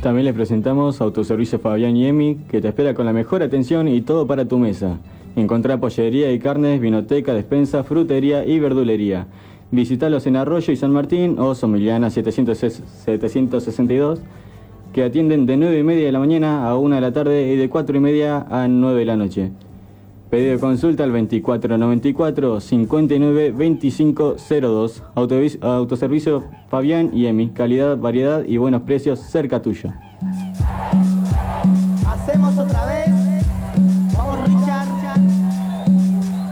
También les presentamos Autoservicio Fabián y Emi, que te espera con la mejor atención y todo para tu mesa. Encontrá pollería y carnes, vinoteca, despensa, frutería y verdulería. Visítalos en Arroyo y San Martín o Somiliana 762, que atienden de 9:30 de la mañana a 1 de la tarde y de 4:30 a 9 de la noche. Pedido de consulta al 2494 59 2502. Autoservicio Fabián y Emi. Calidad, variedad y buenos precios cerca tuyo.